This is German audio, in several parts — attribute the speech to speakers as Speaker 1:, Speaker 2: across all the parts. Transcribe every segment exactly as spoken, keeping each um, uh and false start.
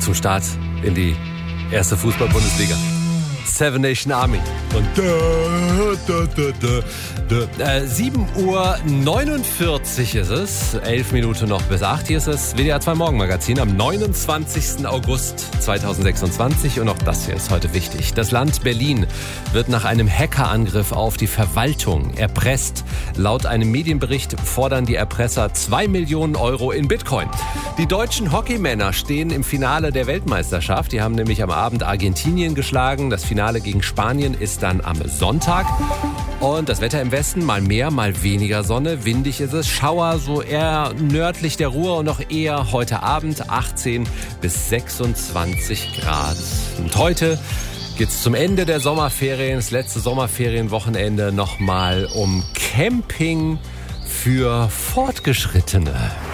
Speaker 1: zum Start in die erste Fußball-Bundesliga. Seven Nation Army. Und da, da, da, da, da. Äh, sieben Uhr neunundvierzig ist es. Elf Minuten noch bis acht. Hier ist das W D R zwei Morgenmagazin am neunundzwanzigsten August zweitausendsechsundzwanzig. Und auch das hier ist heute wichtig. Das Land Berlin wird nach einem Hackerangriff auf die Verwaltung erpresst. Laut einem Medienbericht fordern die Erpresser zwei Millionen Euro in Bitcoin. Die deutschen Hockeymänner stehen im Finale der Weltmeisterschaft. Die haben nämlich am Abend Argentinien geschlagen. Das Finale gegen Spanien ist dann am Sonntag. Und das Wetter im Westen, mal mehr, mal weniger Sonne. Windig ist es, Schauer so eher nördlich der Ruhr und noch eher heute Abend achtzehn bis sechsundzwanzig Grad. Und heute geht's zum Ende der Sommerferien, das letzte Sommerferienwochenende, nochmal um Camping für Fortgeschrittene.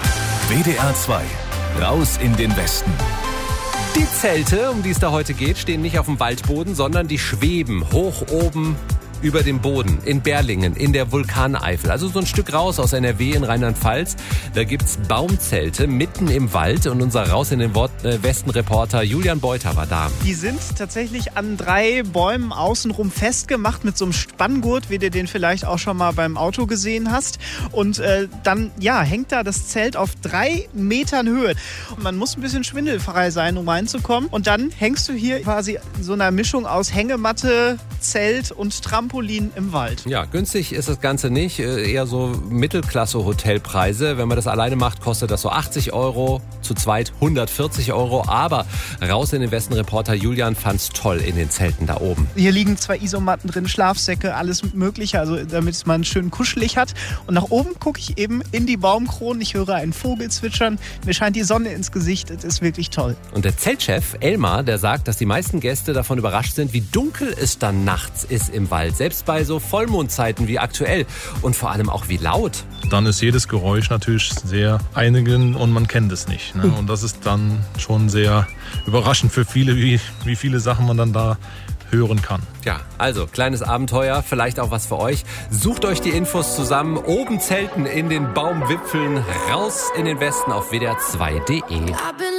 Speaker 2: W D R zwei, raus in den Westen.
Speaker 1: Die Zelte, um die es da heute geht, stehen nicht auf dem Waldboden, sondern die schweben hoch oben über dem Boden in Berlingen, in der Vulkaneifel. Also so ein Stück raus aus N R W in Rheinland-Pfalz. Da gibt's Baumzelte mitten im Wald und unser Raus in den Westen-Reporter Julian Beuter war da.
Speaker 3: Die sind tatsächlich an drei Bäumen außenrum festgemacht mit so einem Spanngurt, wie du den vielleicht auch schon mal beim Auto gesehen hast. Und äh, dann ja, hängt da das Zelt auf drei Metern Höhe. Und man muss ein bisschen schwindelfrei sein, um reinzukommen. Und dann hängst du hier quasi in so einer Mischung aus Hängematte, Zelt und Trampolin im Wald.
Speaker 1: Ja, günstig ist das Ganze nicht. Eher so Mittelklasse-Hotelpreise. Wenn man das alleine macht, kostet das so achtzig Euro, zu zweit hundertvierzig Euro. Aber Raus in den Westen-Reporter Julian fand's toll in den Zelten da oben.
Speaker 3: Hier liegen zwei Isomatten drin, Schlafsäcke, alles Mögliche, also damit man schön kuschelig hat. Und nach oben gucke ich eben in die Baumkronen. Ich höre einen Vogel zwitschern. Mir scheint die Sonne ins Gesicht. Es ist wirklich toll.
Speaker 1: Und der Zeltchef Elmar, der sagt, dass die meisten Gäste davon überrascht sind, wie dunkel es dann nachts ist im Wald. Selbst bei so Vollmondzeiten wie aktuell. Und vor allem auch wie laut.
Speaker 4: Dann ist jedes Geräusch natürlich sehr einigend und man kennt es nicht. Ne? Und das ist dann schon sehr überraschend für viele, wie, wie viele Sachen man dann da hören kann.
Speaker 1: Ja, also kleines Abenteuer, vielleicht auch was für euch. Sucht euch die Infos zusammen. Oben zelten in den Baumwipfeln, raus in den Westen auf W D R zwei punkt de.